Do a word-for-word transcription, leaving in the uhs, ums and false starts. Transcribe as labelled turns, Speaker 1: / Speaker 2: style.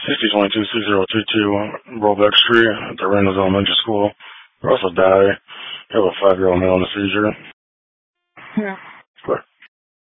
Speaker 1: sixty twenty-two six zero two two Roebuck Street at the Reynolds Elementary School. Russell died. He had a five-year-old male in the seizure.
Speaker 2: Yeah.